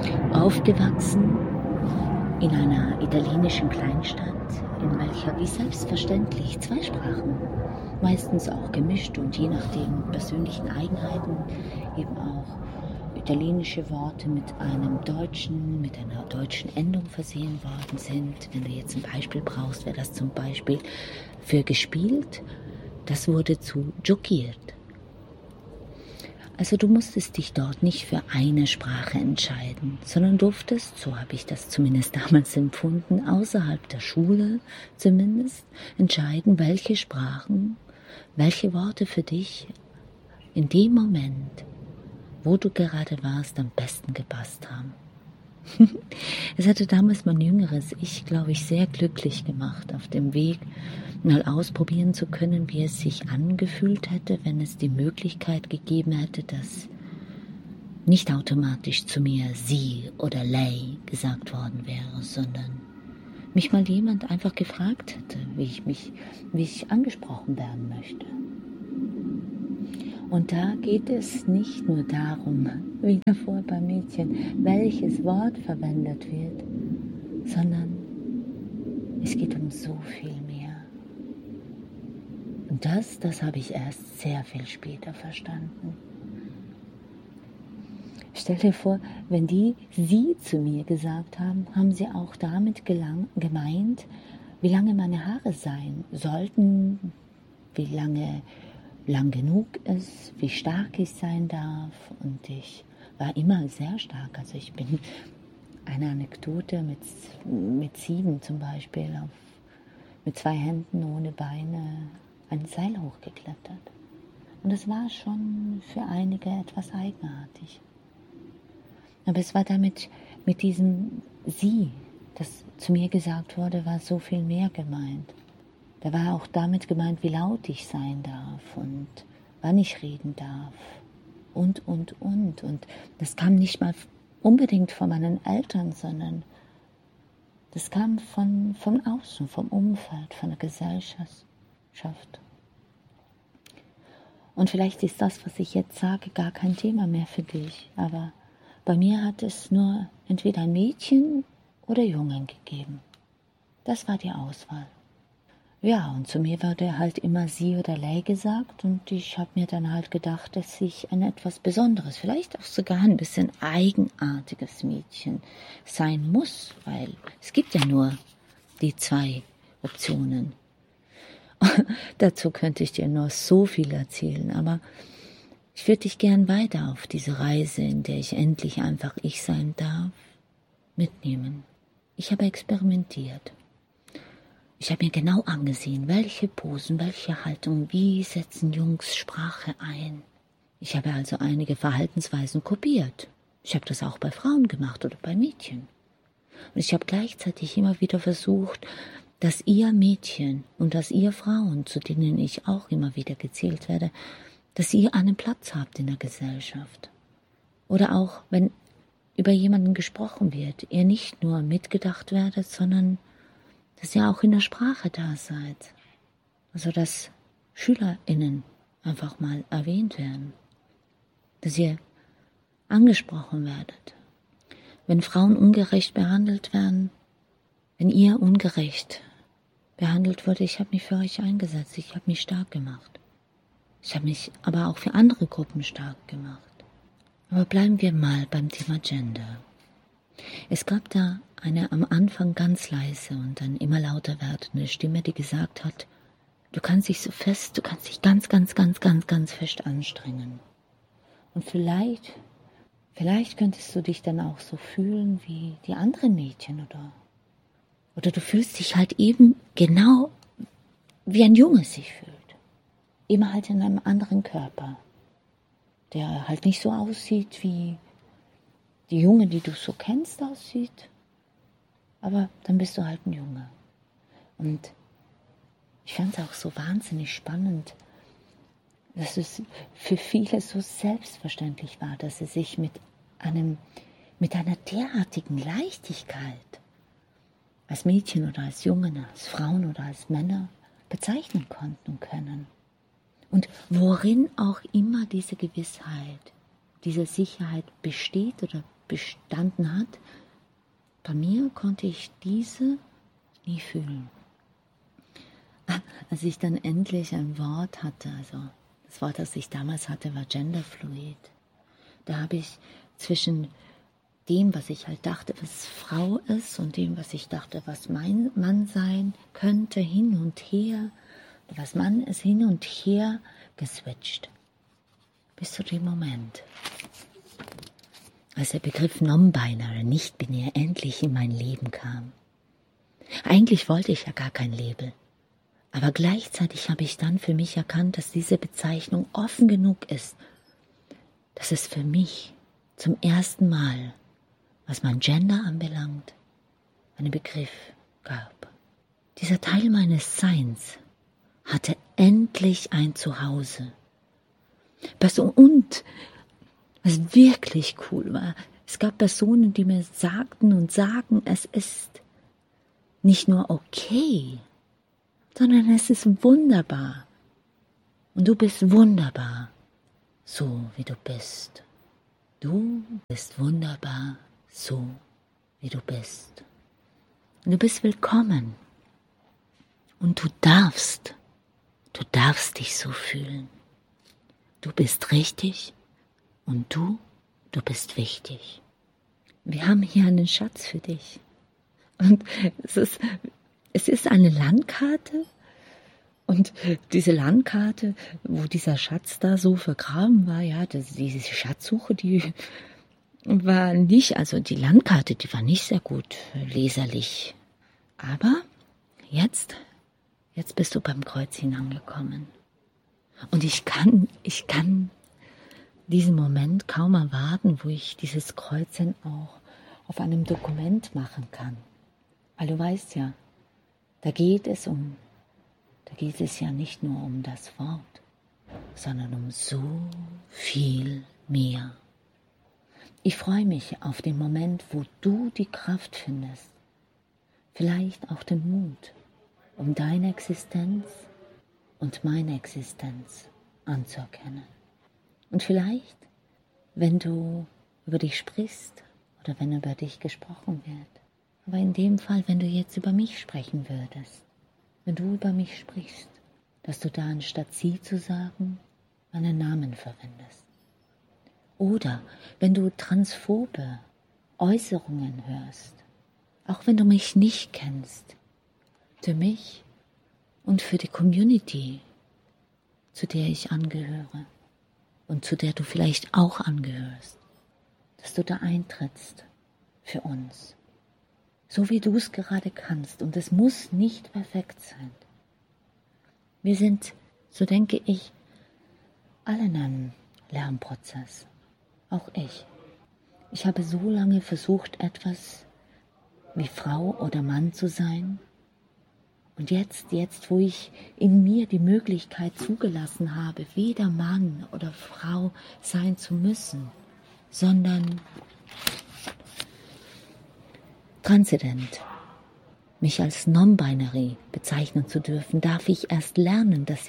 Aufgewachsen in einer italienischen Kleinstadt, in welcher wie selbstverständlich zwei Sprachen, meistens auch gemischt und je nach den persönlichen Eigenheiten eben auch italienische Worte mit einer deutschen Endung versehen worden sind. Wenn du jetzt ein Beispiel brauchst, wäre das zum Beispiel für gespielt, das wurde zu giochiert. Also du musstest dich dort nicht für eine Sprache entscheiden, sondern durftest, so habe ich das zumindest damals empfunden, außerhalb der Schule zumindest, entscheiden, welche Sprachen, welche Worte für dich in dem Moment, wo du gerade warst, am besten gepasst haben. Es hatte damals mein jüngeres Ich, glaube ich, sehr glücklich gemacht, auf dem Weg mal ausprobieren zu können, wie es sich angefühlt hätte, wenn es die Möglichkeit gegeben hätte, dass nicht automatisch zu mir sie oder lei gesagt worden wäre, sondern mich mal jemand einfach gefragt hätte, wie ich angesprochen werden möchte. Und da geht es nicht nur darum, wie davor beim Mädchen, welches Wort verwendet wird, sondern es geht um so viel mehr. Und das habe ich erst sehr viel später verstanden. Stell dir vor, wenn die sie zu mir gesagt haben, haben sie auch damit gemeint, wie lange meine Haare sein sollten, wie lang genug ist, wie stark ich sein darf. Und ich war immer sehr stark. Also ich bin eine Anekdote mit 7 zum Beispiel mit 2 Händen ohne Beine ein Seil hochgeklettert. Und es war schon für einige etwas eigenartig. Aber es war damit, mit diesem Sie, das zu mir gesagt wurde, war so viel mehr gemeint. Da war auch damit gemeint, wie laut ich sein darf und wann ich reden darf und. Und das kam nicht mal unbedingt von meinen Eltern, sondern das kam von außen, vom Umfeld, von der Gesellschaft. Und vielleicht ist das, was ich jetzt sage, gar kein Thema mehr für dich, aber bei mir hat es nur entweder ein Mädchen oder Jungen gegeben. Das war die Auswahl. Ja, und zu mir wurde halt immer sie oder lei gesagt und ich habe mir dann halt gedacht, dass ich ein etwas Besonderes, vielleicht auch sogar ein bisschen eigenartiges Mädchen sein muss, weil es gibt ja nur die 2 Optionen. Dazu könnte ich dir noch so viel erzählen, aber ich würde dich gern weiter auf diese Reise, in der ich endlich einfach ich sein darf, mitnehmen. Ich habe experimentiert. Ich habe mir genau angesehen, welche Posen, welche Haltungen, wie setzen Jungs Sprache ein. Ich habe also einige Verhaltensweisen kopiert. Ich habe das auch bei Frauen gemacht oder bei Mädchen. Und ich habe gleichzeitig immer wieder versucht, dass ihr Mädchen und dass ihr Frauen, zu denen ich auch immer wieder gezählt werde, dass ihr einen Platz habt in der Gesellschaft. Oder auch, wenn über jemanden gesprochen wird, ihr nicht nur mitgedacht werdet, sondern dass ihr auch in der Sprache da seid. Also dass SchülerInnen einfach mal erwähnt werden. Dass ihr angesprochen werdet. Wenn Frauen ungerecht behandelt werden, wenn ihr ungerecht behandelt wurde, ich habe mich für euch eingesetzt, ich habe mich stark gemacht. Ich habe mich aber auch für andere Gruppen stark gemacht. Aber bleiben wir mal beim Thema Gender. Es gab da eine am Anfang ganz leise und dann immer lauter werdende Stimme, die gesagt hat, du kannst dich ganz fest anstrengen. Und vielleicht könntest du dich dann auch so fühlen wie die anderen Mädchen oder du fühlst dich halt eben genau wie ein Junge sich fühlt. Immer halt in einem anderen Körper, der halt nicht so aussieht, wie die Junge, die du so kennst, aussieht. Aber dann bist du halt ein Junge. Und ich fand es auch so wahnsinnig spannend, dass es für viele so selbstverständlich war, dass sie sich mit einer derartigen Leichtigkeit als Mädchen oder als Jungen, als Frauen oder als Männer bezeichnen konnten und können. Und worin auch immer diese Gewissheit, diese Sicherheit besteht oder bestanden hat, bei mir konnte ich diese nie fühlen. Als ich dann endlich ein Wort hatte, also das Wort, das ich damals hatte, war genderfluid. Da habe ich zwischen dem, was ich halt dachte, was Frau ist, und dem, was ich dachte, was mein Mann sein könnte, hin und her, was Mann ist, hin und her geswitcht. Bis zu dem Moment, als der Begriff Non-Binary, nicht-binär, endlich in mein Leben kam. Eigentlich wollte ich ja gar kein Label. Aber gleichzeitig habe ich dann für mich erkannt, dass diese Bezeichnung offen genug ist, dass es für mich zum ersten Mal, was mein Gender anbelangt, einen Begriff gab. Dieser Teil meines Seins hatte endlich ein Zuhause. Und was wirklich cool war, es gab Personen, die mir sagten und sagen, es ist nicht nur okay, sondern es ist wunderbar. Und du bist wunderbar, so wie du bist. Du bist wunderbar, so wie du bist. Und du bist willkommen. Und du darfst dich so fühlen. Du bist richtig und du bist wichtig. Wir haben hier einen Schatz für dich. Und es ist eine Landkarte, und diese Landkarte, wo dieser Schatz da so vergraben war, ja, diese Schatzsuche, die war nicht, also die Landkarte, die war nicht sehr gut leserlich. Aber jetzt bist du beim Kreuzchen angekommen. Und ich kann diesen Moment kaum erwarten, wo ich dieses Kreuzchen auch auf einem Dokument machen kann. Weil du weißt ja, da geht es ja nicht nur um das Wort, sondern um so viel mehr. Ich freue mich auf den Moment, wo du die Kraft findest, vielleicht auch den Mut, um deine Existenz und meine Existenz anzuerkennen. Und vielleicht, wenn du über dich sprichst oder wenn über dich gesprochen wird, aber in dem Fall, wenn du jetzt über mich sprechen würdest, wenn du über mich sprichst, dass du da anstatt sie zu sagen, meinen Namen verwendest. Oder wenn du transphobe Äußerungen hörst, auch wenn du mich nicht kennst, für mich und für die Community, zu der ich angehöre und zu der du vielleicht auch angehörst, dass du da eintrittst für uns. So wie du es gerade kannst. Und es muss nicht perfekt sein. Wir sind, so denke ich, alle in einem Lernprozess. Auch ich. Ich habe so lange versucht, etwas wie Frau oder Mann zu sein. Und jetzt, wo ich in mir die Möglichkeit zugelassen habe, weder Mann oder Frau sein zu müssen, sondern transzendent, mich als Non-Binary bezeichnen zu dürfen, darf ich erst lernen, das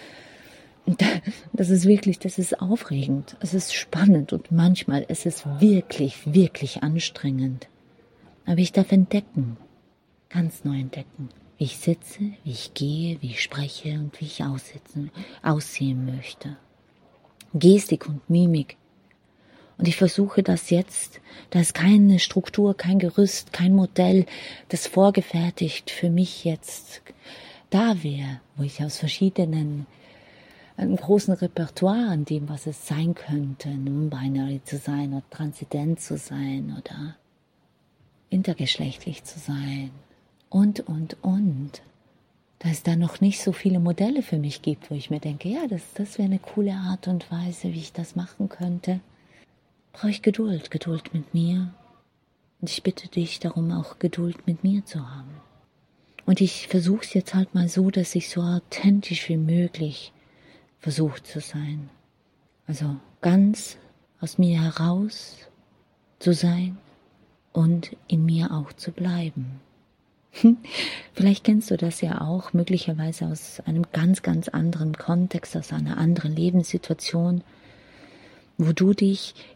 ist aufregend, es ist spannend und manchmal ist es wirklich, wirklich anstrengend. Aber ich darf entdecken, ganz neu entdecken, wie ich sitze, wie ich gehe, wie ich spreche und wie ich aussehen möchte. Gestik und Mimik. Und ich versuche das jetzt, da ist keine Struktur, kein Gerüst, kein Modell, das vorgefertigt für mich jetzt da wäre, wo ich aus einem großen Repertoire an dem, was es sein könnte, non-binary zu sein oder transzendent zu sein oder intergeschlechtlich zu sein und. Da es da noch nicht so viele Modelle für mich gibt, wo ich mir denke, ja, das wäre eine coole Art und Weise, wie ich das machen könnte. Brauche ich Geduld mit mir. Und ich bitte dich darum, auch Geduld mit mir zu haben. Und ich versuche es jetzt halt mal so, dass ich so authentisch wie möglich versuche zu sein. Also ganz aus mir heraus zu sein und in mir auch zu bleiben. Vielleicht kennst du das ja auch, möglicherweise aus einem ganz, ganz anderen Kontext, aus einer anderen Lebenssituation, wo du dich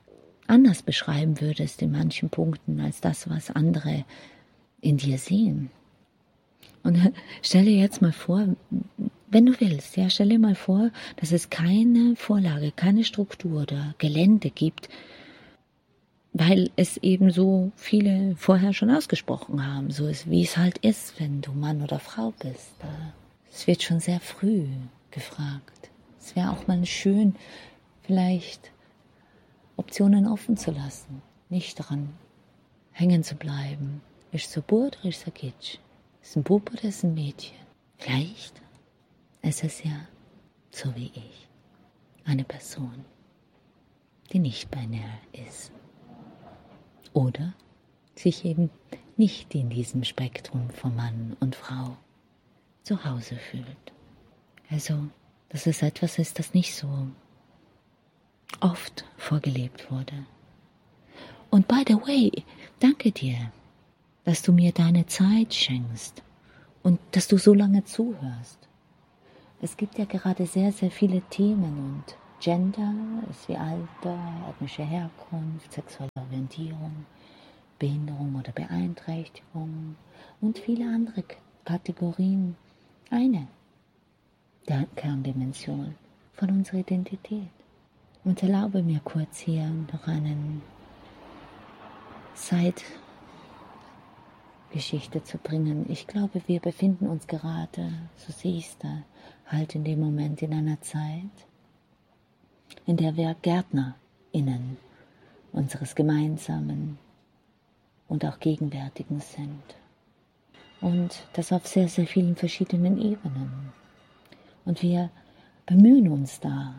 anders beschreiben würdest in manchen Punkten als das, was andere in dir sehen. Und stell dir jetzt mal vor, wenn du willst, ja, stell dir mal vor, dass es keine Vorlage, keine Struktur oder Gelände gibt, weil es eben so viele vorher schon ausgesprochen haben, so ist, wie es halt ist, wenn du Mann oder Frau bist. Es wird schon sehr früh gefragt. Es wäre auch mal schön, vielleicht Optionen offen zu lassen, nicht daran hängen zu bleiben. Ist so Bub oder ist er Kitsch? Ist ein Bub oder ist ein Mädchen? Vielleicht ist es ja, so wie ich, eine Person, die nicht binär ist. Oder sich eben nicht in diesem Spektrum von Mann und Frau zu Hause fühlt. Also, dass es etwas ist, das nicht so oft vorgelebt wurde. Und by the way, danke dir, dass du mir deine Zeit schenkst und dass du so lange zuhörst. Es gibt ja gerade sehr, sehr viele Themen und Gender ist wie Alter, ethnische Herkunft, sexuelle Orientierung, Behinderung oder Beeinträchtigung und viele andere Kategorien. Eine der Kerndimension von unserer Identität. Und erlaube mir kurz hier noch einen Zeitgeschichte zu bringen. Ich glaube, wir befinden uns gerade, so siehst du, halt in dem Moment in einer Zeit, in der wir GärtnerInnen unseres Gemeinsamen und auch Gegenwärtigen sind. Und das auf sehr, sehr vielen verschiedenen Ebenen. Und wir bemühen uns da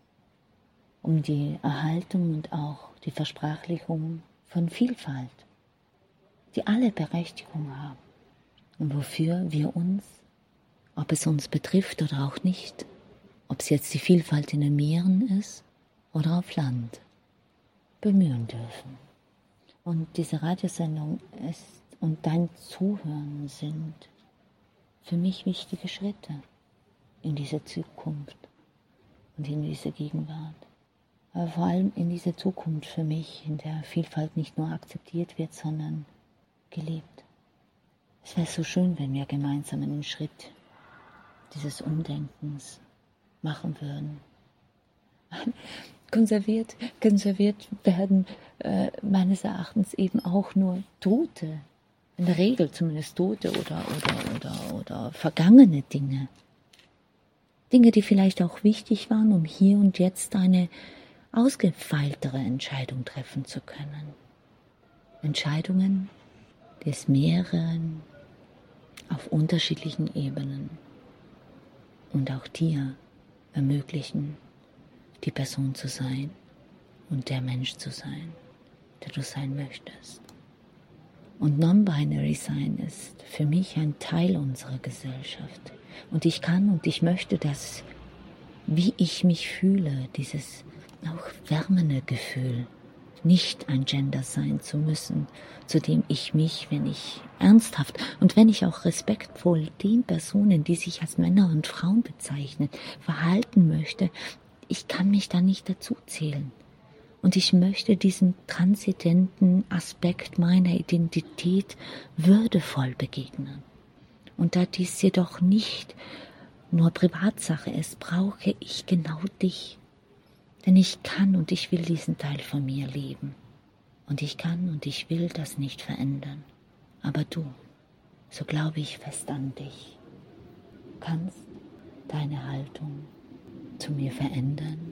um die Erhaltung und auch die Versprachlichung von Vielfalt, die alle Berechtigung haben und wofür wir uns, ob es uns betrifft oder auch nicht, ob es jetzt die Vielfalt in den Meeren ist oder auf Land, bemühen dürfen. Und diese Radiosendung ist und dein Zuhören sind für mich wichtige Schritte in diese Zukunft und in diese Gegenwart. Aber vor allem in diese Zukunft für mich, in der Vielfalt nicht nur akzeptiert wird, sondern gelebt. Es wäre so schön, wenn wir gemeinsam einen Schritt dieses Umdenkens machen würden. Konserviert werden meines Erachtens eben auch nur Tote, in der Regel zumindest Tote oder vergangene Dinge. Dinge, die vielleicht auch wichtig waren, um hier und jetzt eine ausgefeiltere Entscheidung treffen zu können. Entscheidungen, die es mehreren auf unterschiedlichen Ebenen und auch dir ermöglichen, die Person zu sein und der Mensch zu sein, der du sein möchtest. Und Non-Binary sein ist für mich ein Teil unserer Gesellschaft. Und ich kann und ich möchte, dass, wie ich mich fühle, dieses auch wärmende Gefühl, nicht ein Gender sein zu müssen, zu dem ich mich, wenn ich ernsthaft und wenn ich auch respektvoll den Personen, die sich als Männer und Frauen bezeichnen, verhalten möchte, ich kann mich da nicht dazu zählen. Und ich möchte diesem transzendenten Aspekt meiner Identität würdevoll begegnen. Und da dies jedoch nicht nur Privatsache ist, brauche ich genau dich. Denn ich kann und ich will diesen Teil von mir leben. Und ich kann und ich will das nicht verändern. Aber du, so glaube ich fest an dich, kannst deine Haltung zu mir verändern